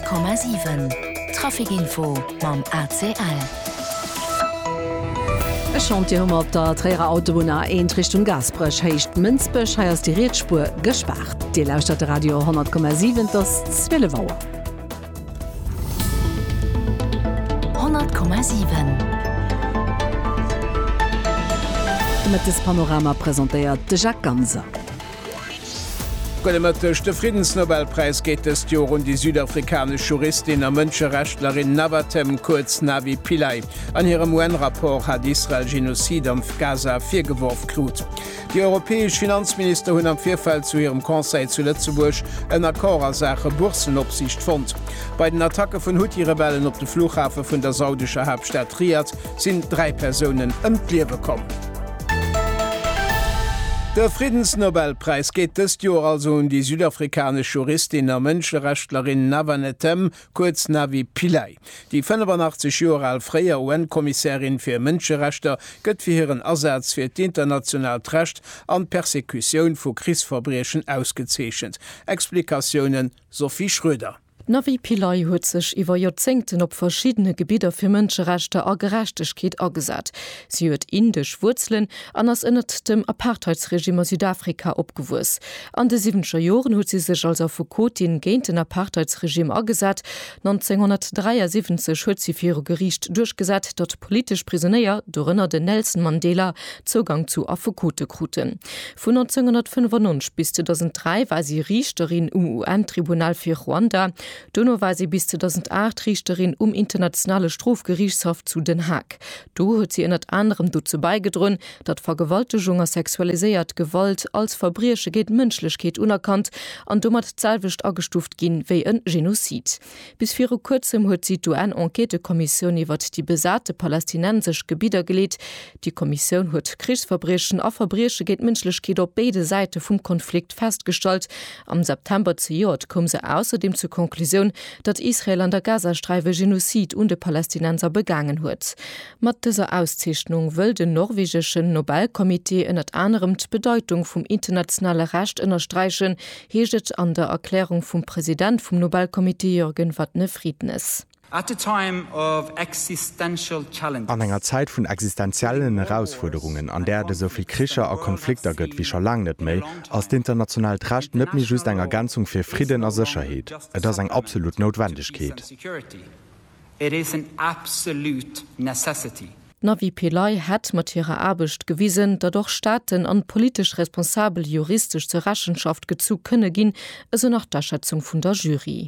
100,7 Trafikinfo mam ACL. E Chantier hummer der Träger Autobahn in Richtung Gasbrech hecht Münzbech heiers die Redspur gespart. Die lauscht der Radio 100,7 das Zwillewauer. 100,7 Mit das Panorama präsentiert de Jacques Ganser. De Friedensnobelpreis geht es Jo und die südafrikanische Juristin und Menschenrechtlerin Navatem kurz Navi Pillay. An ihrem UN-Rapport hat Israel Genozid am Gaza vorgeworfen krut. Die europäische Finanzminister haben am Vierfall zu ihrem Konseil zu Lützeburg eine Akkordsache Bursenobsicht fand. Bei den Attacken von Houthi-Rebellen auf den Flughafen von der saudischen Hauptstadt Riyadh sind 3 Personen ums Leben gekommen. Der Friedensnobelpreis geht das Jahr also die südafrikanische Juristin und Menschenrechtlerin Navatem kurz Navi Pillay. Die 85 Jahre alte freie UN-Kommissarin für Menschenrechte geht für ihren Einsatz für das internationale Recht an Persekution von Kriegsverbrechen ausgezeichnet. Explikationen Sophie Schröder. Navi Pillay huet sech iwwer Jozengten op verschiedene Gebieter fir Mënscherechte a Gerechtegkeet agesat. Sie huet indisch Wurzeln an ass ënnet dem Apartheidsregime Südafrika opgewus. An de 7. Joren huet sie sech als Fokotin géint den Apartheidsregime agesat. 1973 huet sie fir Gericht durchgesat, dat politisch Prisonnéier dorënner den Nelson Mandela Zugang zu Afokote kruten. Von 1995 bis 2003 war sie Richterin UN-Tribunal fir Ruanda. Donno war sie bis 2008 Richterin internationale Strafgerichtshof zu Den Haag. Do huet sie ënnert anderem dazu beigedrun, dat Vergewaltigung sexualisiert Gewalt als Verbrechen geht Menschlichkeit unerkannt an dummer zahlwicht agestuft gin wie ein Genozid. Bis vor kurzem huet sie eine Enquetekommission iwwer die besagte palästinensisch Gebieter gelegt. Die Kommission huet Kriegsverbrechen a Verbrechen geht Menschlichkeit op beide Seite vom Konflikt festgestellt. Am September zu Jahr kom sie außerdem zur Konklusion, dat Israel an der Gazastreife Genozid und de Palästinenser begangen huet. Mat dieser Auszeichnung will den norwegischen Nobelkomitee ënnert anderem die Bedeutung vom internationale Recht ënnerstreichen, heget an der Erklärung vom Präsident vom Nobelkomitee Jürgen Watne Friednes. An enger Zeit vun existenziellen Herausforderungen, an der de soviel Kricher a Konflikter gëtt wie schon lang net méi, ass d'international Recht net mi just eng Ergänzung fir Frieden a Sicherheit. Et ass eng absolut Notwendigkeit. Navi Pillay hat mat ihrer Arbeit gewiesen, dat doch Staaten an politisch responsabel juristisch zur Rechenschaft gezu könne gin, also nach der Schätzung vun der Jury.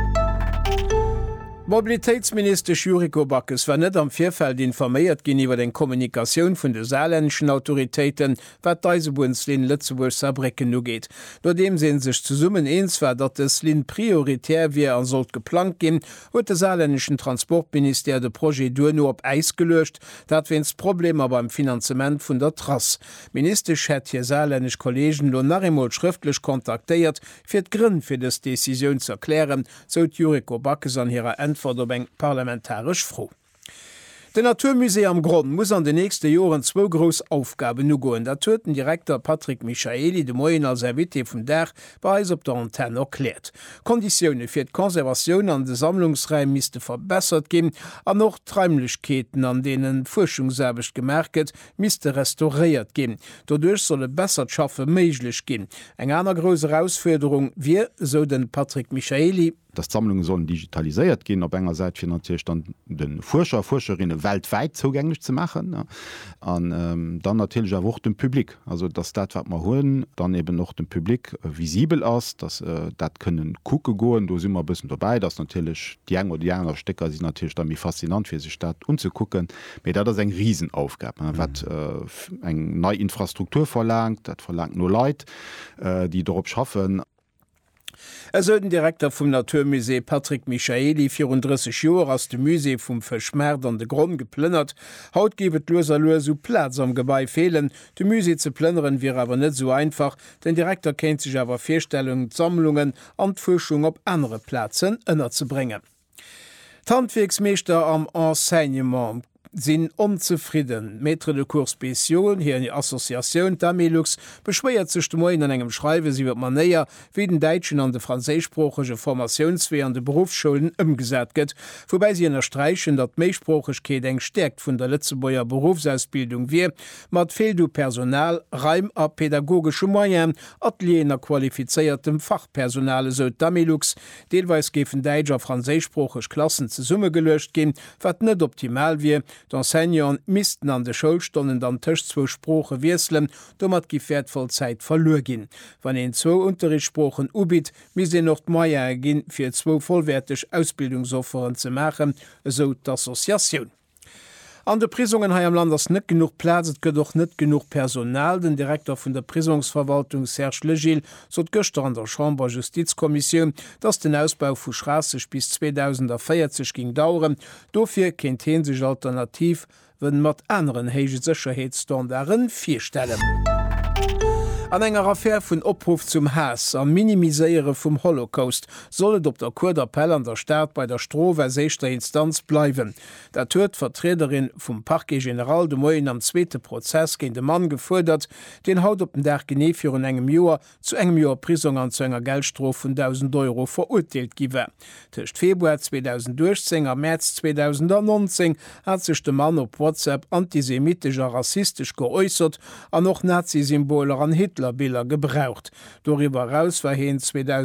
Mobilitätsminister Juriko Backes war net am Vierfeld informiert gin iwwer den Kommunikation vun de saarländischen Autoritäten, wat d'Eisebuenslin Lützeburg Saarbrücken no geht. Dodem sinn sech zu summen eens war, dat es Lin prioritär wie an sollt geplant gin, huet de saarländischen Transportminister de Prozedur no op Eis gelöscht, dat wenns Problem beim Finanzement vun der Trass. Ministerisch het hier saarländisch Kollegen lo nachmol schriftlich kontaktiert, fir d'Grinn fir des Decision zu erklären, so Juriko Backes an ihrer Forderung parlamentarisch froh. Das Naturmuseum Grodden muss an den nächsten Jahren 2 grosse Aufgaben no goen. Der Direktor Patrick Michaeli de Moien als Invité vum Dach bei op der Antenne erklärt. Konditionen fir d' Konservation an de Sammlungsreim miste verbessert gin, an noch Träumlichkeiten, an denen Forschungsservice gemerket, miste restauriert gin. Dadurch solle besser schaffe méiglich gin. Eng aner grosse Herausforderung wie, so den Patrick Michaeli, dass Sammlungen sollen digitalisiert gehen, auf einer Seite finanziell dann den Forscher, Forscherinnen weltweit zugänglich zu machen. Ja. Und dann natürlich auch dem Publikum. Also das was wir holen, dann eben noch dem Publikum visibel ist, dass das können gucken gehen, da sind wir ein bisschen dabei, dass natürlich die einen oder die anderen Stecker sind natürlich dann faszinant für sich das umzugucken. Aber das ist eine Riesenaufgabe, was eine neue Infrastruktur verlangt, das verlangt nur Leute, die darauf schaffen. Den Direktor vom Naturmusee Patrick Michaeli 34 Jahre aus dem Musee vom verschmerdernde Grund geplündert. Haut gebet loser so Platz am Gebäi fehlen. De Musee zu plündern wäre aber nicht so einfach. Den Direktor kennt sich aber Vorstellungen, Sammlungen und Forschung auf andere Plätzen zu bringen. Handwerksmeister am Enseignement sinn unzufrieden. Metre de Kurspéioun hier in die Assoziatioun Damelux beschwiert sech de Moien an engem Schreiwe sie wird man näher wie den Deitschen an de franzésprochege Formationswee an de Berufsschulen ëmgesät gëtt, wobei sie ennnerstreichen, dat méichprochegkeet eng stärkt vun der Lützeburger Berufsausbildung wie, mat fehl du Personal, Reim a pädagogische Moyen, Atliener qualifiziertem Fachpersonale so Damelux, deelweis gefen Deitscher franzésprocheg Klassen ze Summe gelöscht gin, wat net optimal wie, d'Enseignant misisten an de Schulstonnen dann Tëchzwo Sproche wieselen, do mat gefährtvoll Zeit verlor gin. Wann en zwo Unterrichtssprochen ubit, mis se noch Meier gin fir 2 vollwertig Ausbildungsofferen ze machen, so d'Assoziatioun. An de Prisungen ha am Land ass net genug Plätzt gët doch net genug Personal. Den Direktor vun der Prisungsverwaltung Serge Legil sot gëster an der Chamber Justizkommission, dats den Ausbau vu Straßeg bis 2040 ging dauren. Dofir kennt heen sech alternativ wenn mat anderen hege Sicherheitsstandarden firstellen. An enger Affaire vun Opruf zum Hass am Minimiséiere vum Holocaust sollet op der Cour d'Appel an der Staat bei der Strowe sechter Instanz bleiwen. Dat huet Vertreterin vum Parquet General de Moien am zweete Prozess géint de Mann gefordert, den haut op den der Genefir un engem Joer zu engem Joer Prisung an zu enger Geldstrof vun 1.000 € verurteilelt giwe. Tcht Februar 2010 a März 2019 hat sech de Mann op WhatsApp antisemitischer rassistisch geäußert an noch Nazisymboler an Hitlerbilder gebraucht. Darüber heraus war hin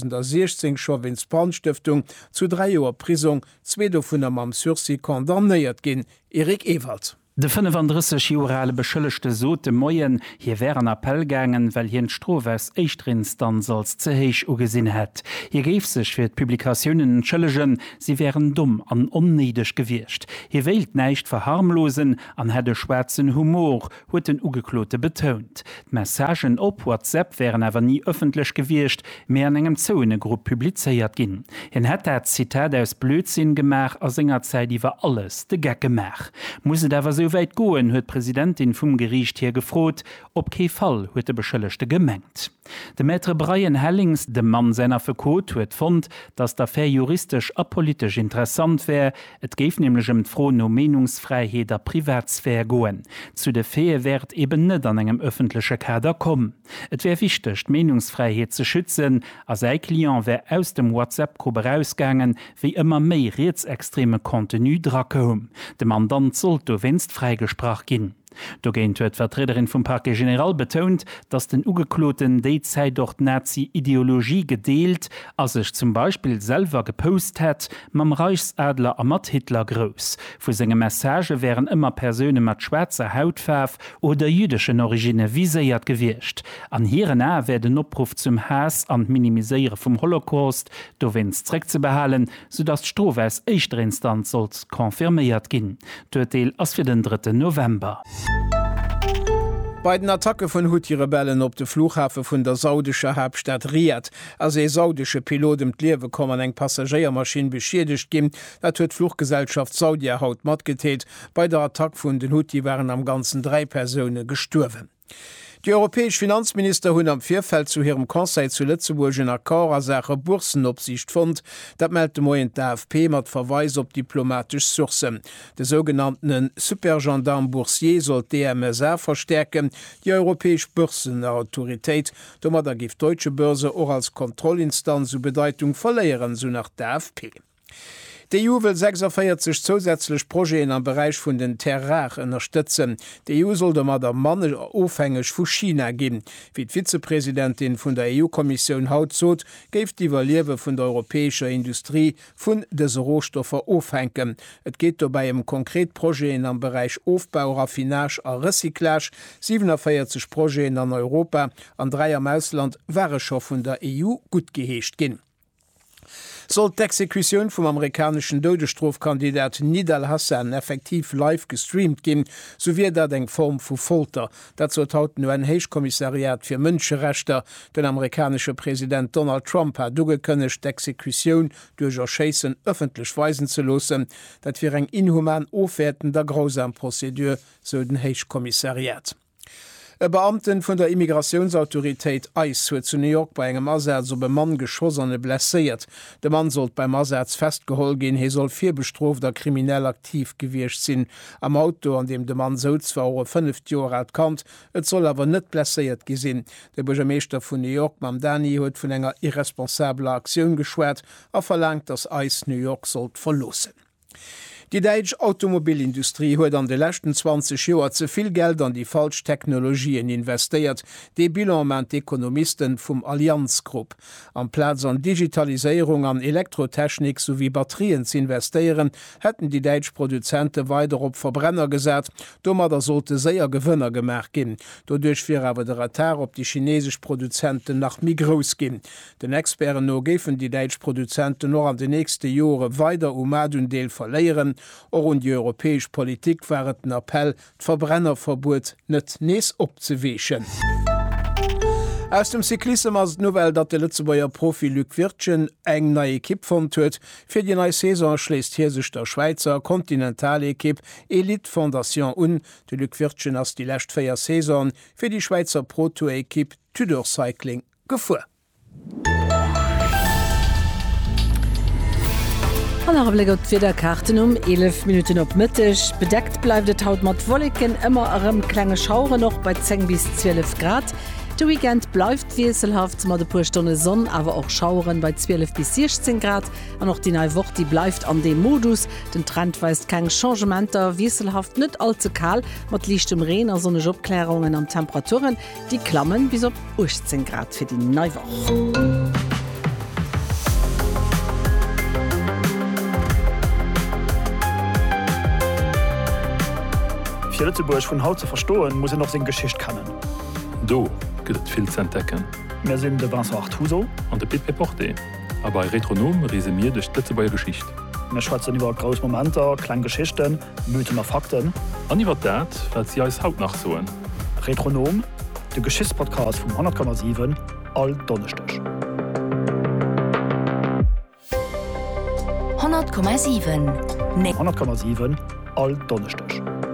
2016 Chauvins Brandstiftung zu 3 Joer Prisung, 2 vun am Sursi kondamnéiert gin, Erik Ewald. De 35 Jorale beschëllechte sote Moien hier wären Appellgängen, well hien Strowes Eichtrinstanz als zehéich ugesinn hett. Hier geef sech fir d'Publikationen schëllegen, sie wären dumm an onniedech gewircht. Hier wählt neicht verharmlosen an hätte schwärzen Humor, huet den Ugeklote betont. Messagen op WhatsApp wären awer nie öffentlich gewircht, mehr an engem Zonegrupp publizeiert ginn. Hien hett dat Zitat aus Blödsinn gemach a senger Zeit iwwer alles de Gag gemach. Musset awer so weit goen huet Präsidentin vum Gericht hier gefrot, op kee Fall huet de beschëllechte gemengt. De Maitre Brian Hellings, de Mann seiner Verkot, huet fand, dass d'Affaire juristisch apolitisch interessant wär, et geif nämlichem froh no Menungsfreiheit der Privatsphäre goen. Zu de Fee werd eben net an engem öffentliche Kader kommen. Et wär wichtig, Menungsfreiheit zu schützen, a sei Klient wär aus dem WhatsApp-Gruppe rausgangen, wie immer méi rechtsextreme Kontinu drakom. De Mandant sollt do wennst freigesprach ginn. Dogéint huet Vertreterin vum Parquet General betont, dats den Ugekloten déizeit dort Nazi-Ideologie gedeelt, as sech zum Beispiel selver gepost hett, mam Reichsadler a mat Hitler gross. Vu senge Message wären immer Persöne mat schwärzer Hautfärf oder jüdischen Origine viséiert gewircht. An hireieren a werden Opruf zum Hass an Minimiséiere vum Holocaust, do wenns dreck ze behalen, sodass Strowes Eichterinstanz solls konfirméiert ginn. D'Urteil ass fir den 3. November. Bei den Attacke vun Houthi-Rebellen op de Flughafe vun der saudischer Hauptstadt Riyadh, as e saudische Pilot dem D'Liewe kommen eng Passagiermaschine beschädigt gin, dat huet Fluggesellschaft Saudia haut mat geteet. Bei der Attack vun den Houthi waren am ganzen 3 Personen gestorven. Die europäisch Finanzminister hunn am Vierfeld zu ihrem Conseil zu Lützeburg in Akkord Sache Bursenopsicht fand, dat meldte moien d'AFP mat Verweis op diplomatisch Sourcen. De sogenannten Supergendarme Boursier soll DMSA verstärken, die europäisch Börsenautorität, dommer da gift deutsche Börse auch als Kontrollinstanz zu Bedeutung verleieren, so nach der AFP. Die EU will 46 zusätzlich Projekte am Bereich von den Terrar unterstützen. Die EU soll mat der Mann aufhängig vu China geben. Wie die Vizepräsidentin von der EU-Kommission haut sot, geft die Valiewe von der europäischer Industrie von des Rohstoffe aufhängen. Es geht dabei um konkret Projekte am Bereich Aufbau, Raffinage und Recyclage, 47 Projekte an Europa, an 3 am Ausland waren schon von der EU gut geheescht gehen. Soll d'Exekution vom amerikanischen Todesstrafkandidat Nidal Hassan effektiv live gestreamt gin, so wie dat eng Form vu Folter. Dazu haut nur ein Heichkommissariat für Menschenrechte. Den amerikanische Präsident Donald Trump hat dugekönnecht d'Exekution durch Chasen öffentlich weisen zu lassen, dat wir eng inhuman ofwerten der grausam Prozedur, so den Heichkommissariat. E Beamten vun der Immigrationsautoritéit ICE huet zu New York bei engem Asatz op e Mann geschossene blessiert. De Mann sollt beim Asatz festgehol gin, he soll 4 bestrofter kriminell aktiv gewircht sinn. Am Auto, an dem de Mann sotz war 5 Jahre alt kant, et soll awer net blessiert gesinn. Der Bürgermeister vun New York, Mam Danny, huet vun enger irresponsabler Aktion geschwert, a verlangt, dass ICE New York sollt verlossen. Die Deitsch Automobilindustrie huet an de lächten 20 Joer zuviel Geld an die Falschtechnologien investiert, de Bilanment Ökonomisten vum Allianzgrupp. Am Platz an Digitalisierung an Elektrotechnik sowie Batterien zu investieren, hätten die Deitsch Produzente weiter op Verbrenner gesät, dommer da sollte séier Gewënner gemerk gin. Dodurch fir awer der Ratar op die chinesisch Produzenten nach Migros gin. Den Experten no gefen die Deitsch Produzenten noch an de nächste Jore weiter Madundeel verleieren, rund die europäisch Politik wäret den Appell, d'Verbrennerverbot net nees opzeweechen. Aus dem Cyklisme as Novel, dat de Lützebauer Profi Luc Wirtchen eng neue Ekipp von huet. Fir die neue Saison schläst hier sich der Schweizer Kontinentalekipp Elite Fondation un. De Luc Wirtchen as die lächt 4 Saison fir die Schweizer Protoekipp Tudor Cycling gefuhr. Fir der Karten 11 Minuten op Mittech. Bedeckt bleibt haut mat Wolken immer arem klenge Schaure noch bei 10 bis 12 Grad. De Weekend bleibt wieselhaft mat de purstunde Sonn, aber auch Schauren bei 12 bis 16 Grad. An noch die neue Woche die bleibt an dem Modus. Den Trend weist kein Changementer, wieselhaft net allzu kahl, mat lichtem Regen an sonne Abklärungen an Temperaturen, die klammen bis op 18 Grad für die neue Woche. Für Lützeburg von Haut zu verstohlen, muss noch seine Geschichte kennen. Do gibt es viel zu entdecken. Wir sind der Vincent Artuso und der Pipe Porté. Aber ein Retronom resümiert durch die Lützeburger Geschichte. Wir schwätzen über große Momente, kleine Geschichten, Mythen und Fakten. Und über das, was sie als Haut nachsuchen. Retronom, der Geschichtspodcast vom 100,7, all Donnerstag. 100,7 100,7, all Donnerstag.